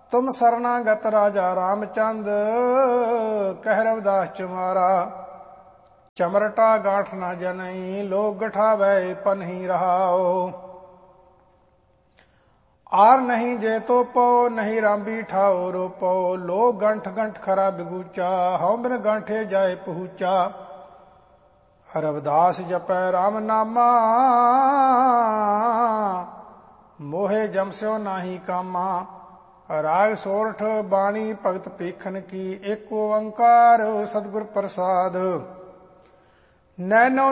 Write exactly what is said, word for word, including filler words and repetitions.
ਤੁਮ ਸਰਨਾਗਤ ਰਾਜਾ ਰਾਮਚੰਦ, ਕਹਿ ਰਵਿਦਾਸ ਚੁਮਾਰਾ। ਚਮਰਟਾ ਗਾਠ ਨਾ ਜਨਈ, ਲੋਕ ਗਠਾਵੈ ਪਨਹੀ ਰਹਾਓ। ਆਰ ਨਹੀਂ ਜੇ ਤੋ ਪਉ, ਨਹੀਂ ਰਾਂਬੀ ਠਾਓ ਰੋਪੋ। ਲੋਕ ਗੰਠ ਗੰਠ ਖਰਾ ਬਿਗੂਚਾ, ਹਉ ਬਿਨ ਗਾਂਠੇ ਜਾਏ ਪਹੂਚਾ। ਰਵਿਦਾਸ ਜਪੈ ਰਾਮ ਨਾਮਾ, ਮੋਹੇ ਜਮਸਿਓ ਨਾਹੀ ਕਾਮਾ। ਰਾਗ ਸੋਰਠ ਬਾਣੀ ਭਗਤ ਪੀਖਨ ਕੀ, ਏਕ ਓੰਕਾਰ ਸਤਿਗੁਰ ਪ੍ਰਸਾਦ। ਨੈਨੋ